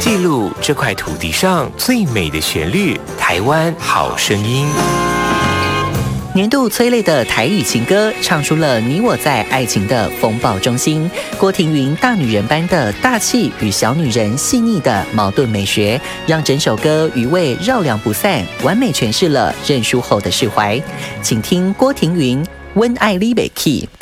记录这块土地上最美的旋律，台湾好声音。 年度催泪的台语情歌，唱出了你我在爱情的风暴中心。郭庭云大女人般的大气与小女人细腻的矛盾美学，让整首歌余味绕梁不散，完美诠释了认输后的释怀。请听郭庭云《温爱你袂起》。